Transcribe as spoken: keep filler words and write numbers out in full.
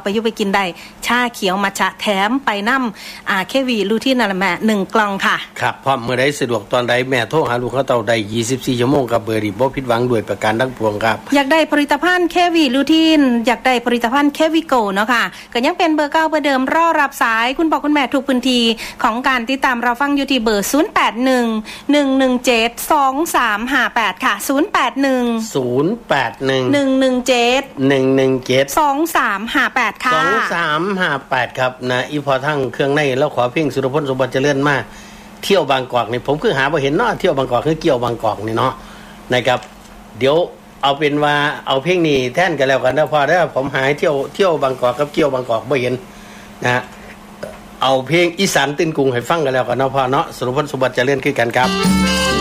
ไปยุไปกินได้ชาเขียวมัทฉะแถมไปน้ำอ่าเควีลูที่นั่นแหละแม่หนึ่งกล่องค่ะครับพร้อมเมื่อใดสะดวกตอนใดแม่โทรหาลูกเขาเต่าได้ยี่สิบสี่ชั่วโมงกับเบอร์นี้บ่ผิดหวังด้วยประการทั้งปวงครับอยากได้ผลิตภัณฑ์เควีลูทีนอยากได้ผลิตภัณฑ์เควีโกเนาะค่ะก็ยังเป็นเบอร์เก้าเบอร์เดิมรอรับสายคุณพ่อคุณแม่ทุกพื้นที่ของการติดตามเราฟังอยู่ที่เบอร์ศูนย์ แปด หนึ่ง หนึ่ง หนึ่ง เจ็ด สอง สาม ห้า แปดค่ะศูนย์ แปด หนึ่งศูนย์ แปด หนึ่งหนึ่ง หนึ่ง เจ็ดหนึ่ง หนึ่ง เจ็ดสอง สาม ห้า แปดค่ะสอง สาม ห้า แปดครับนะอีพอทั้งเครื่องในแล้วขอเพ่งสุรพลสมบัติเจริญมาเที่ยวบางกอกนี่ผมคือหาบ่เห็นเนาะเที่ยวบางกอกคือเกี่ยวบางกอกนี่เนาะนะครับเดี๋ยวเอาเป็นว่าเอาเพลงนี้แท่นกันแล้วกันนะพอได้ผมหายเที่ยวเที่ยวบางกอกกับเกี่ยวบางกอกบ่เห็นนะเอาเพลงอีสานตื่นกรุงให้ฟังกันแล้วกันเนาะพอเนาะสุรพลสมบัติเจริญคือกันครับ